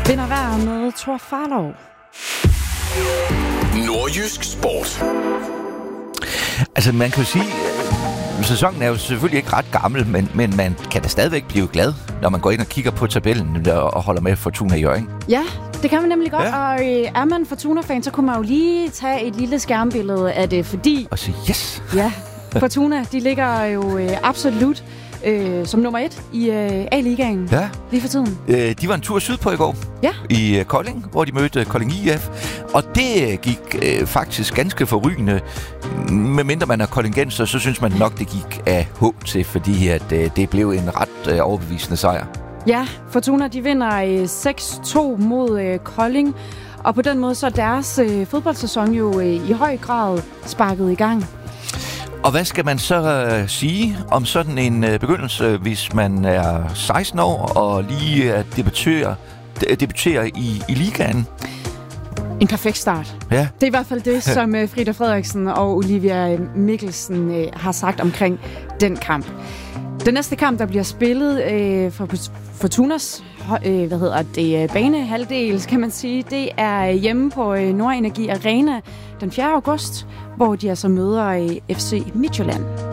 Vinder hver med Thor Farlov. Nordjysk Sport. Altså, man kan jo sige, sæsonen er jo selvfølgelig ikke ret gammel, men man kan da stadigvæk blive glad, når man går ind og kigger på tabellen og holder med Fortuna Hjørring. Ja, det kan man nemlig godt, ja. Og er man Fortuna-fan, så kunne man jo lige tage et lille skærmbillede af det, fordi... Og sige yes! Ja, Fortuna, de ligger jo absolut som nummer 1 i A-ligaen lige for tiden. De var en tur sydpå i går i Kolding, hvor de mødte Kolding IF, og det gik faktisk ganske forrygende. Medmindre man er koldingenser, så synes man nok, det gik af H til, fordi at, det blev en ret overbevisende sejr. Ja, Fortuna de vinder 6-2 mod Kolding, og på den måde så er deres fodboldsæson jo i høj grad sparket i gang. Og hvad skal man så sige om sådan en begyndelse, hvis man er 16 år og lige debuterer i ligaen? En perfekt start. Ja. Det er i hvert fald det, som Frida Frederiksen og Olivia Mikkelsen har sagt omkring den kamp. Den næste kamp, der bliver spillet for Fortunas banehalvdel, kan man sige, det er hjemme på Nordenergi Arena den 4. august, hvor de altså møder FC Midtjylland.